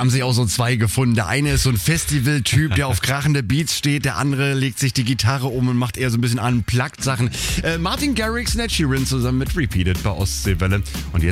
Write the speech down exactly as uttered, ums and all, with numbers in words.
haben sich auch so zwei gefunden. Der eine ist so ein Festival-Typ, der auf krachende Beats steht. Der andere legt sich die Gitarre um und macht eher so ein bisschen Unplugged-Sachen. Äh, Martin Garrix und Ed Sheeran zusammen mit Repeated bei Ostseewelle. Und jetzt